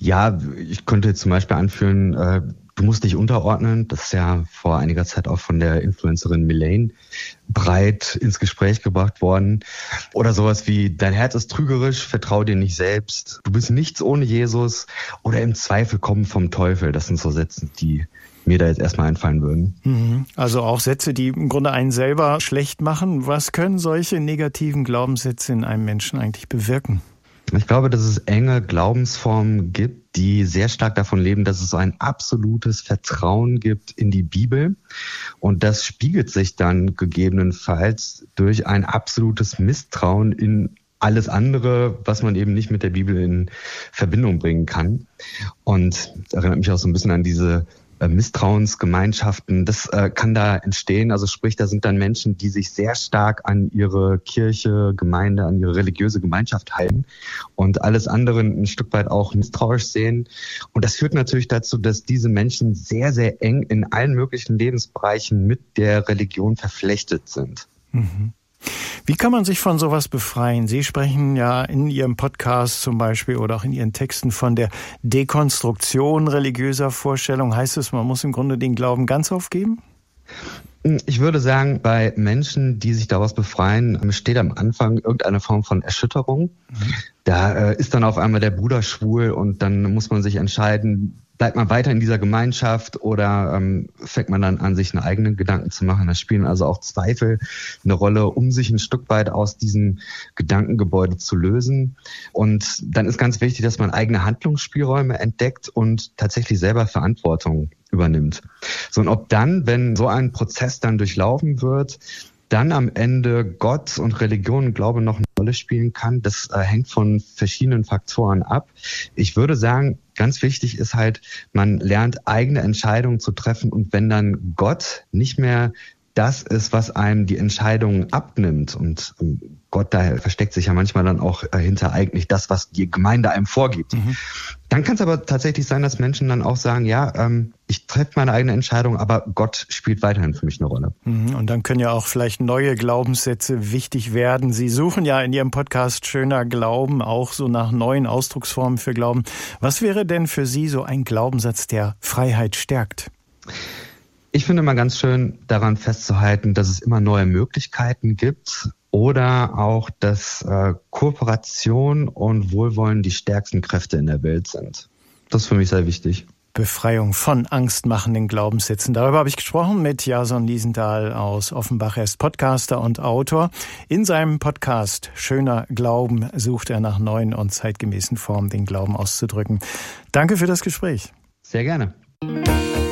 Ja, ich könnte jetzt zum Beispiel anführen, du musst dich unterordnen. Das ist ja vor einiger Zeit auch von der Influencerin Milane breit ins Gespräch gebracht worden. Oder sowas wie, dein Herz ist trügerisch, vertrau dir nicht selbst. Du bist nichts ohne Jesus. Oder im Zweifel kommen vom Teufel. Das sind so Sätze, die mir da jetzt erstmal einfallen würden. Also auch Sätze, die im Grunde einen selber schlecht machen. Was können solche negativen Glaubenssätze in einem Menschen eigentlich bewirken? Ich glaube, dass es enge Glaubensformen gibt, die sehr stark davon leben, dass es so ein absolutes Vertrauen gibt in die Bibel. Und das spiegelt sich dann gegebenenfalls durch ein absolutes Misstrauen in alles andere, was man eben nicht mit der Bibel in Verbindung bringen kann. Und das erinnert mich auch so ein bisschen an diese Misstrauensgemeinschaften, das kann da entstehen. Also sprich, da sind dann Menschen, die sich sehr stark an ihre Kirche, Gemeinde, an ihre religiöse Gemeinschaft halten und alles andere ein Stück weit auch misstrauisch sehen. Und das führt natürlich dazu, dass diese Menschen sehr, sehr eng in allen möglichen Lebensbereichen mit der Religion verflechtet sind. Wie kann man sich von sowas befreien? Sie sprechen ja in Ihrem Podcast zum Beispiel oder auch in Ihren Texten von der Dekonstruktion religiöser Vorstellungen. Heißt es, man muss im Grunde den Glauben ganz aufgeben? Ich würde sagen, bei Menschen, die sich daraus befreien, steht am Anfang irgendeine Form von Erschütterung. Da ist dann auf einmal der Bruder schwul und dann muss man sich entscheiden, bleibt man weiter in dieser Gemeinschaft oder fängt man dann an, sich eine eigenen Gedanken zu machen. Da spielen also auch Zweifel eine Rolle, um sich ein Stück weit aus diesem Gedankengebäude zu lösen. Und dann ist ganz wichtig, dass man eigene Handlungsspielräume entdeckt und tatsächlich selber Verantwortung übernimmt. So, und ob dann, wenn so ein Prozess dann durchlaufen wird, dann am Ende Gott und Religion und Glaube noch eine Rolle spielen kann, das hängt von verschiedenen Faktoren ab. Ich würde sagen, ganz wichtig ist halt, man lernt eigene Entscheidungen zu treffen und wenn dann Gott nicht mehr das ist, was einem die Entscheidungen abnimmt und Gott, da versteckt sich ja manchmal dann auch hinter eigentlich das, was die Gemeinde einem vorgibt. Dann kann es aber tatsächlich sein, dass Menschen dann auch sagen, ja, ich treffe meine eigene Entscheidung, aber Gott spielt weiterhin für mich eine Rolle. Und dann können ja auch vielleicht neue Glaubenssätze wichtig werden. Sie suchen ja in Ihrem Podcast Schöner Glauben auch so nach neuen Ausdrucksformen für Glauben. Was wäre denn für Sie so ein Glaubenssatz, der Freiheit stärkt? Ich finde immer ganz schön daran festzuhalten, dass es immer neue Möglichkeiten gibt oder auch, dass Kooperation und Wohlwollen die stärksten Kräfte in der Welt sind. Das ist für mich sehr wichtig. Befreiung von angstmachenden Glaubenssätzen. Darüber habe ich gesprochen mit Jason Liesenthal aus Offenbach. Er ist Podcaster und Autor. In seinem Podcast Schöner Glauben sucht er nach neuen und zeitgemäßen Formen, den Glauben auszudrücken. Danke für das Gespräch. Sehr gerne.